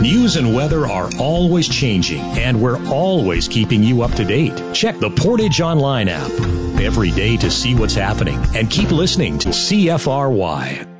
News and weather are always changing, and we're always keeping you up to date. Check the Portage Online app every day to see what's happening, and keep listening to CFRY.